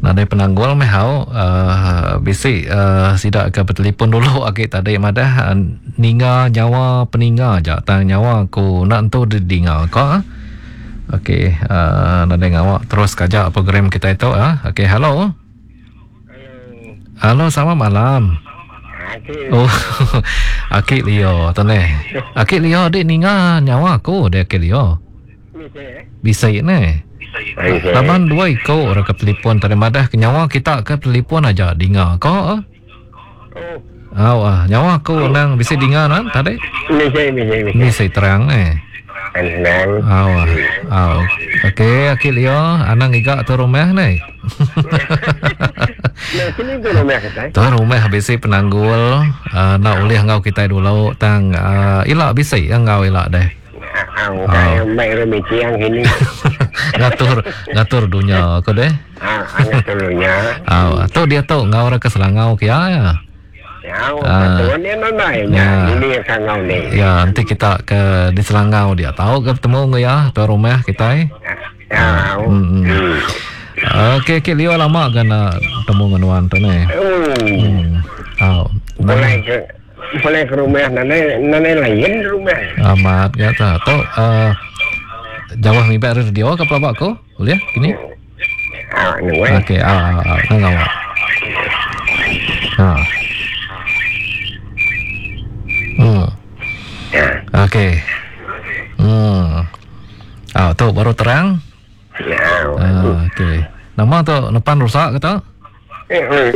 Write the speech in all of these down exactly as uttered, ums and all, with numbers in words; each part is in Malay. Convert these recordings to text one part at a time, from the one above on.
Nadai penanggul meh hau uh, bisi uh, sidak ke bertelefon dulu agak tadi madah uh, ninga nyawa peningga ja tang nyawa ku nak tu didinga ko. Okey, uh, nadai ngawak terus kajak program kita itu ah. Uh. Okey, halo. Halo, selamat malam. Oh, Akik Leo tu ni. Akik Leo dek ninga nyawa ku dek Akik Leo. Bisa ni. Laban dua iko orang ke telefon tadi madah ke nyawa kita ke telefon aja dengar ko. Oh, ah, nyawa ko nang bisa dengar nan tadi. Bisa bisa bisa. Bisa terang eh. Tenang. Oh, oh. Okey, Akik Leo, anang iga tu rumah ni. Nah, sini tu rumah kita. Tu rumah habis penanggul uh, nak ulih ngau kita dulu tang uh, ilak bisa ngau ilak deh. Ang kaya may remiti ang hini. ngatur ngatur dunia ko deh. Ah, ang tulunya. Ah, tu dia tu ngau ra ke selangau kia ya. Ya, betul ni nonai nya. Ini yang ngau ni. Ya, nanti kita ke di Selangau dia tahu ketemu nggak ya tu rumah kita. Ya. Hmm. Okey, okey, Leo lama kan temu dengan wan tu ni. Hmm. Oh. Boleh ke boleh ke rumah nane nane lain rumah. Amat ya ta. Tu uh, Jawa mi ber radio ke pelabak ko? Boleh kini? Ah, ni weh. Okey, ah, ah, ngau. Ha. Hmm. Okey. Hmm. Ah, tu baru terang. Ya. Ah, okey. Nama tu depan rusak ke tak? Eh.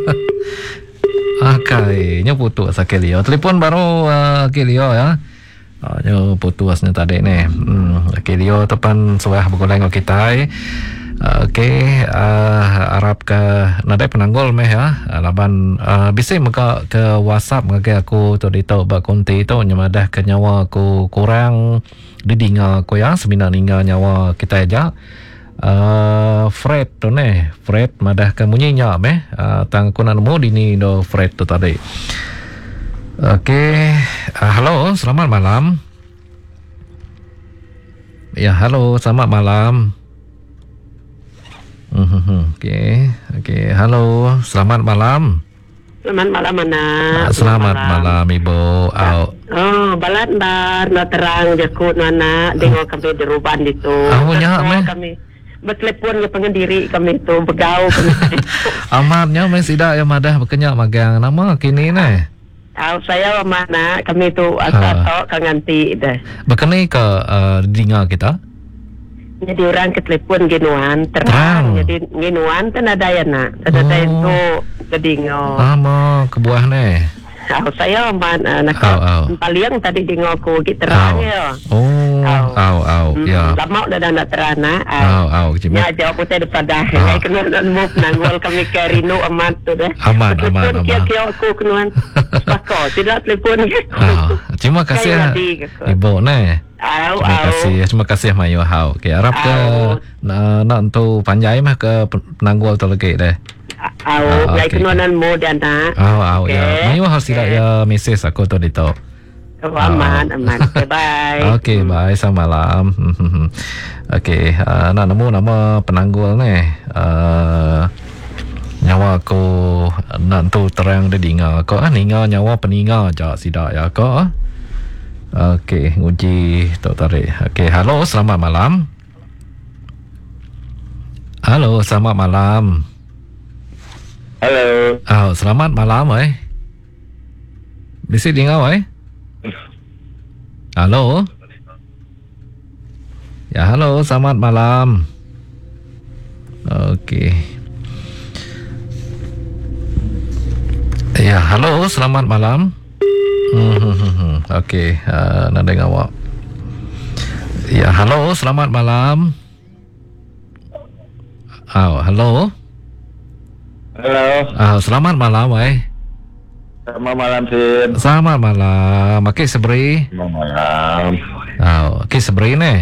Okey, nya putus sakit Leo. Telefon baru uh, Akik Leo ya. Ah, nya putusnya tadi ni. Hmm, Akik Leo depan suah bergoleng dengan kita. Okey, uh, harap ke nadai penanggul meh ya. Laban uh, bisa muka ke WhatsApp ngake aku tu dito bak konti tu nyamadah ke nyawa aku kurang didinga ko ya semina ninga nyawa kita aja. Uh, Fred tu ne Fred madah ke munyinya meh uh, tang kunan mu dini do Fred tu tadi. Okey, uh, halo, selamat malam. Ya, halo, selamat malam. Hmm, okey, okey, halo, selamat malam. Selamat malam anak. Selamat malam, malam Ibu. Oh, oh balat bar na terang jakut anak dengo kami di ruban itu. Oh, nya meh. Kami bertelepon ke pengendiri kami itu bergaul kami. Amatnya meh sida ya madah berkenyak magang nama kini ni. Oh, saya mana kami itu asal tok kanganti dah. Berkenai ke uh, dinga kita? Jadi orang ke telepon ginuan terang. Terang. Jadi ginuan kan ada ya nak. Ada oh. Itu kedingo. Ama kebuah ni. Oh, saya mana nak oh, oh. paling tadi dingo ku kita terang oh. ya. Oh, oh, oh, oh. Hmm, ya. Lama dah nak terana. Oh, oh, cuma. Ya jawab putih depan dah. Saya kena dan move nanggol kami ke Rino amat tu dah. Aman, aman, aman. Kia-kia aku kenuan. Pakau tidak telefon. Oh, terima kasih Ibu ni. Au, terima kasih, terima kasih Mayu Hau. Okay, harap ke nak nak tu panjai mah ke penanggul tu lagi deh. Au, baik kenuanan mu dan nak. Au, au ya. Mayu Hau sila ya Missus aku tu dito. Oh, aman, aman. Bye. Okey, bye. Selamat malam. Okey, uh, nak nemu nama penanggul ni. Uh, nyawa aku nak tu terang dia dengar kau ah ninga nyawa peninga ja sida ya kau. Okey, nguji tok tarik. Okey, halo, selamat malam. Halo, selamat malam. Halo. Oh, selamat malam eh. Bisa dengar eh? Halo. Ya, halo, selamat malam. Okey. Ya, halo, selamat malam. Hmm, okey, uh, nak dengar awak. Ya, halo, selamat malam. Oh, halo. Halo. Oh, selamat malam, eh. Selamat malam, Sin. Selamat malam. Okey, Sebri. Selamat malam. Oh, okey, Sebri ni.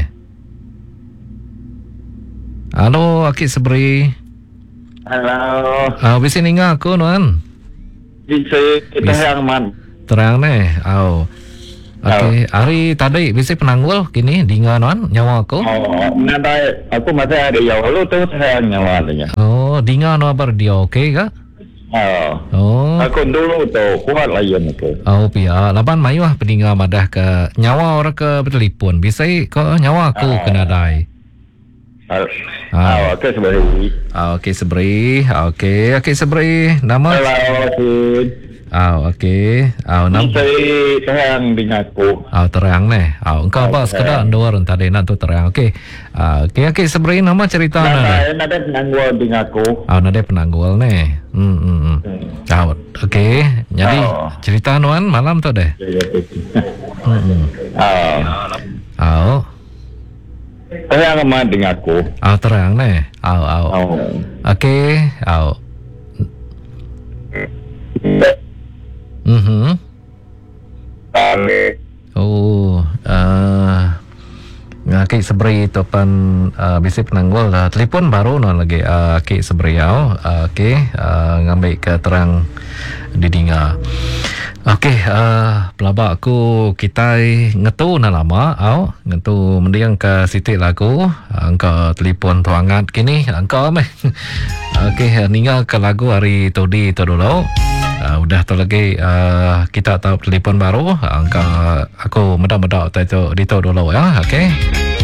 Halo, okey, Sebri. Halo. Oh, bisa dengar aku, Nuan? Bisa, kita Bisa. yang man. Terang ni. Oh. Okey, hari tadi bisa penanggul kini dinga non nyawa aku. Oh, nanti aku masih ada yang lalu tu saya nyawa adanya. Oh, dinga no bar dia okey ke? Oh, Oh. aku dulu tu kuat layan aku. Oh, pia. Lapan mayu ah pedinga madah ke nyawa orang ke bertelipon. Bisa ko nyawa aku Ah. kena dai. Ah, Ah. oh, okey sebenarnya. Ah, okey seberi. Ah, okey, okey seberi. Nama Hello, Sid. Ah, okey. Ah, nama Saya terang dengan aku. Ah, terang neh. Ah, engkau apa sekadar dua orang tadi nak tu terang. Okey. Ah, okey okey seberi nama cerita Nah, nana. ada penangguan dengan aku. Ah, nade penanggul neh. Hmm hmm. hmm. Hmm. Ah, okey. Jadi Oh. cerita nuan malam tu deh. Ya, ya, ya. Hmm. hmm. Ah, Ah, terang sama dengan aku. ah terang neh. Ah, ah. Oh. Okey. Ah. Mhm. Oh, uh, ngaki seberi tu pan uh, bisi penanggul uh, telefon baru non lagi uh, ki seberi au uh, okey uh, ngambil ke terang di dinga. Okey, uh, pelabak aku kita ngetu na lama au ngetu mendiang ke Siti lagu uh, engkau telefon tu hangat kini engkau meh. Okey, ninga ke lagu hari tu di tu dulu. Uh, udah tu lagi uh, kita tahu telefon baru angka aku mudah-mudah tu di tu dulu ya. Okey.